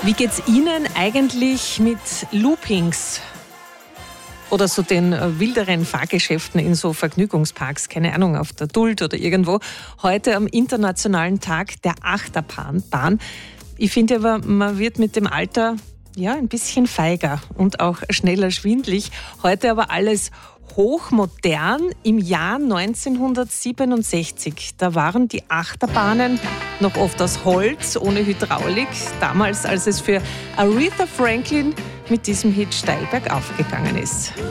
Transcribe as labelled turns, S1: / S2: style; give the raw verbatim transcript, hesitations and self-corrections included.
S1: Wie geht's Ihnen eigentlich mit Loopings oder so den äh, wilderen Fahrgeschäften in so Vergnügungsparks, keine Ahnung, auf der Duld oder irgendwo? Heute am Internationalen Tag der Achterbahn. Ich finde aber, man wird mit dem Alter ja ein bisschen feiger und auch schneller schwindlig. Heute aber alles hochmodern. Im Jahr neunzehnhundertsiebenundsechzig, da waren die Achterbahnen noch oft aus Holz, ohne Hydraulik. Damals, als es für Aretha Franklin mit diesem Hit steil bergauf gegangen ist.